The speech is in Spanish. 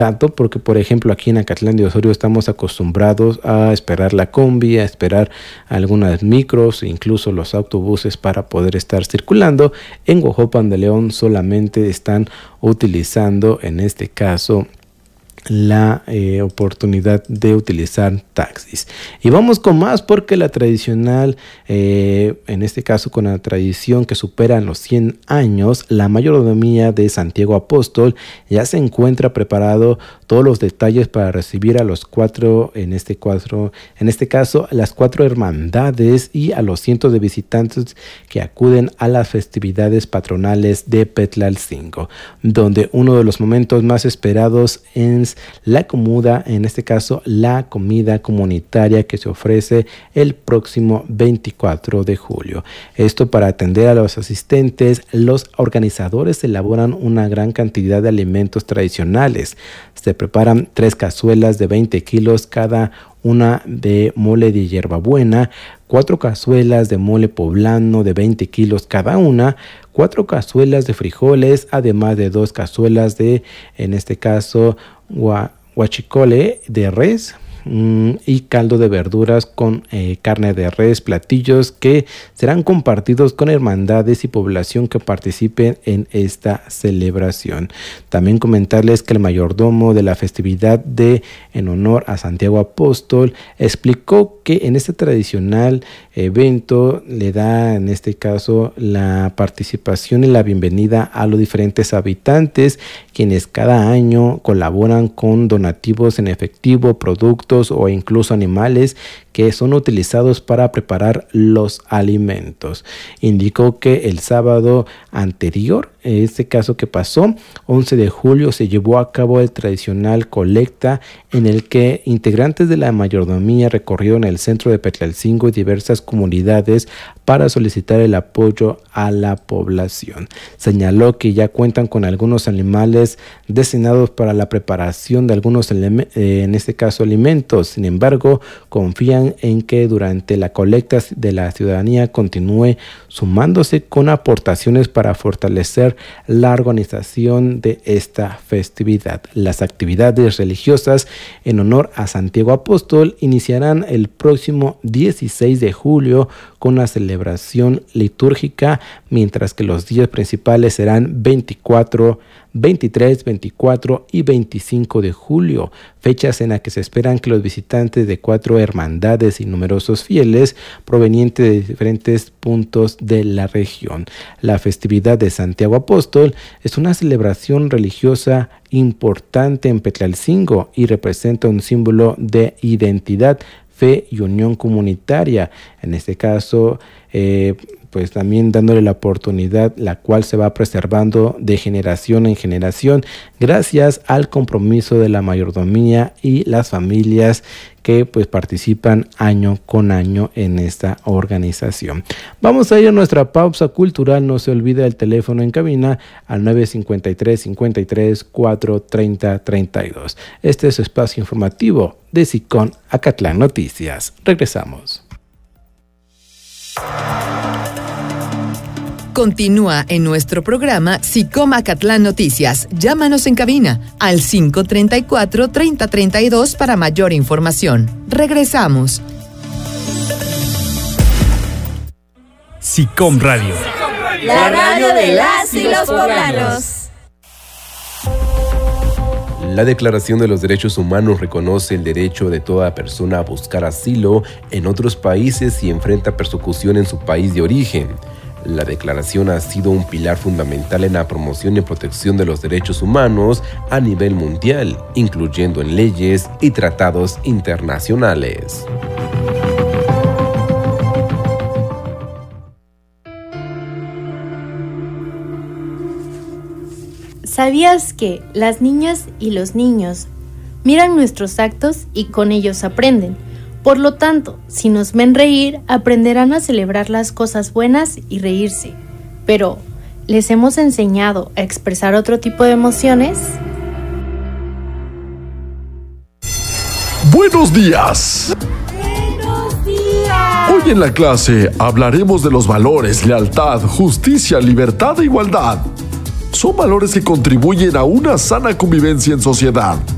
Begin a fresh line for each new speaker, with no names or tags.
tanto porque, por ejemplo, aquí en Acatlán de Osorio estamos acostumbrados a esperar la combi, a esperar algunas micros, incluso los autobuses para poder estar circulando. En Huajuapan de León solamente están utilizando, en este caso, la oportunidad de utilizar taxis. Y vamos con más porque la tradicional, en este caso con la tradición que supera los 100 años, la mayordomía de Santiago Apóstol ya se encuentra preparado todos los detalles para recibir a los en este caso las 4 hermandades y a los cientos de visitantes que acuden a las festividades patronales de Petlalcingo, donde uno de los momentos más esperados es la comida, en este caso la comida comunitaria que se ofrece el próximo 24 de julio. Esto para atender a los asistentes. Los organizadores elaboran una gran cantidad de alimentos tradicionales. Se preparan 3 cazuelas de 20 kilos cada una de mole de hierbabuena, 4 cazuelas de mole poblano de 20 kilos cada una, 4 cazuelas de frijoles, además de 2 cazuelas de, en este caso, huachicole de res y caldo de verduras con carne de res, platillos que serán compartidos con hermandades y población que participen en esta celebración. También comentarles que el mayordomo de la festividad en honor a Santiago Apóstol explicó que en este tradicional evento le da, en este caso, la participación y la bienvenida a los diferentes habitantes, quienes cada año colaboran con donativos en efectivo, productos o incluso animales que son utilizados para preparar los alimentos. Indicó que el sábado anterior, este caso que pasó, 11 de julio, se llevó a cabo el tradicional colecta en el que integrantes de la mayordomía recorrieron el centro de Petlalcingo y diversas comunidades para solicitar el apoyo a la población. Señaló que ya cuentan con algunos animales destinados para la preparación de algunos, en este caso, alimentos. Sin embargo, confían en que durante la colecta de la ciudadanía continúe sumándose con aportaciones para fortalecer la organización de esta festividad. Las actividades religiosas en honor a Santiago Apóstol iniciarán el próximo 16 de julio con la celebración litúrgica, mientras que los días principales serán 23, 24 y 25 de julio, fechas en las que se esperan que los visitantes de 4 hermandades y numerosos fieles provenientes de diferentes puntos de la región. La festividad de Santiago Apóstol es una celebración religiosa importante en Petlalcingo y representa un símbolo de identidad, fe y unión comunitaria. En este caso, pues también dándole la oportunidad, la cual se va preservando de generación en generación gracias al compromiso de la mayordomía y las familias que pues participan año con año en esta organización. Vamos a ir a nuestra pausa cultural. No se olvide el teléfono en cabina al 953-53-430-32. Este es su espacio informativo de SICOM Acatlán Noticias. Regresamos.
Continúa en nuestro programa SICOM Acatlán Noticias. Llámanos en cabina al 534-3032 para mayor información. Regresamos.
SICOM Radio.
La radio de las y los poblanos.
La Declaración de los Derechos Humanos reconoce el derecho de toda persona a buscar asilo en otros países si enfrenta persecución en su país de origen. La declaración ha sido un pilar fundamental en la promoción y protección de los derechos humanos a nivel mundial, incluyendo en leyes y tratados internacionales.
¿Sabías que las niñas y los niños miran nuestros actos y con ellos aprenden? Por lo tanto, si nos ven reír, aprenderán a celebrar las cosas buenas y reírse. Pero, ¿les hemos enseñado a expresar otro tipo de emociones?
¡Buenos días!
¡Buenos días!
Hoy en la clase hablaremos de los valores, lealtad, justicia, libertad e igualdad. Son valores que contribuyen a una sana convivencia en sociedad.